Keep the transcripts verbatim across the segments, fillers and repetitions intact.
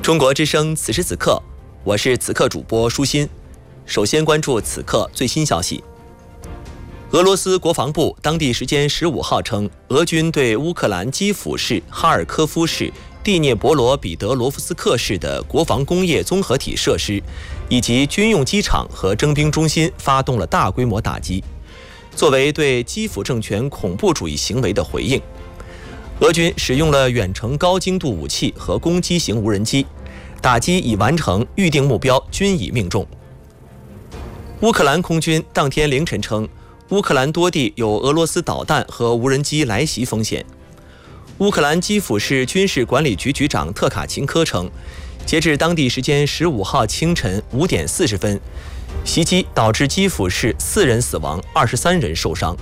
中国之声，此时此刻，我是此刻主播舒心。首先关注此刻最新消息。俄罗斯国防部当地时间十五号称，俄军对乌克兰基辅市、哈尔科夫市、蒂涅博罗彼得罗夫斯克市的国防工业综合体设施以及军用机场和征兵中心发动了大规模打击，作为对基辅政权恐怖主义行为的回应。俄军使用了远程高精度武器和攻击型无人机，打击已完成，预定目标均已命中。乌克兰空军当天凌晨称，乌克兰多地有俄罗斯导弹和无人机来袭风险。乌克兰基辅市军事管理局局长特卡琴科称，截至当地时间十五号清晨五点四十分，袭击导致基辅市四人死亡，二十三人受伤。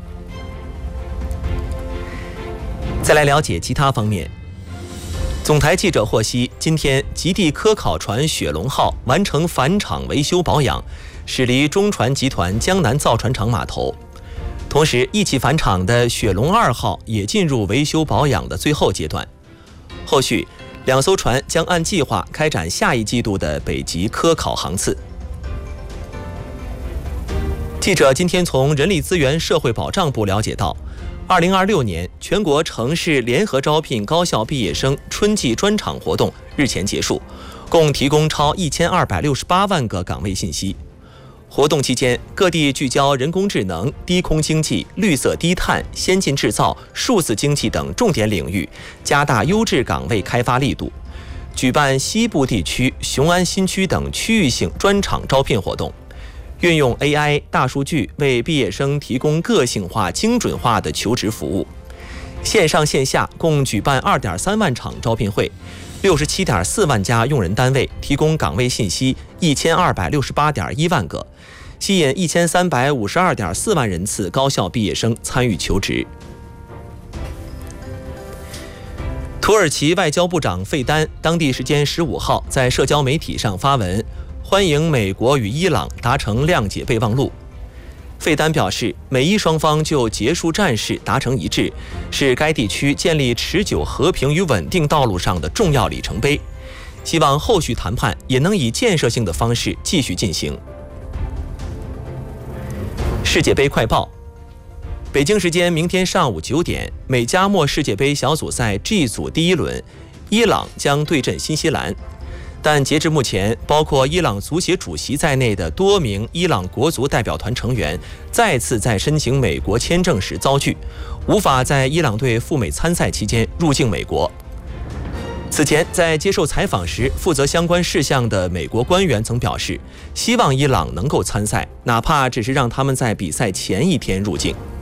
再来了解其他方面。总台记者获悉，今天极地科考船雪龙号完成返厂维修保养，驶离中船集团江南造船厂码头。同时，一起返厂的雪龙二号也进入维修保养的最后阶段。后续，两艘船将按计划开展下一季度的北极科考航次。记者今天从人力资源社会保障部了解到，二零二六年全国城市联合招聘高校毕业生春季专场活动日前结束，共提供超一千二百六十八万个岗位信息。活动期间，各地聚焦人工智能、低空经济、绿色低碳、先进制造、数字经济等重点领域，加大优质岗位开发力度，举办西部地区、雄安新区等区域性专场招聘活动。运用 A I 大数据为毕业生提供个性化、精准化的求职服务。线上线下共举办 二点三万场招聘会， 六十七点四万家用人单位提供岗位信息一千二百六十八点一万个，吸引一千三百五十二点四万人次高校毕业生参与求职。土耳其外交部长费丹当地时间十五号在社交媒体上发文，欢迎美国与伊朗达成谅解备忘录。费丹表示，美伊双方就结束战事达成一致，是该地区建立持久和平与稳定道路上的重要里程碑，希望后续谈判也能以建设性的方式继续进行。世界杯快报。北京时间明天上午九点，美加墨世界杯小组赛 G 组第一轮，伊朗将对阵新西兰。但截至目前，包括伊朗足协主席在内的多名伊朗国足代表团成员再次在申请美国签证时遭拒，无法在伊朗队赴美参赛期间入境美国。此前在接受采访时，负责相关事项的美国官员曾表示，希望伊朗能够参赛，哪怕只是让他们在比赛前一天入境。